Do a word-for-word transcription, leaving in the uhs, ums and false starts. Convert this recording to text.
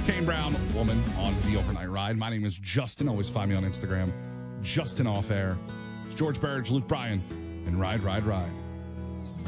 Kane Brown, Woman on the Overnight Ride. My name is Justin. Always find me on Instagram. Justin Off Air. It's George Burge, Luke Bryan, and Ride, Ride, Ride.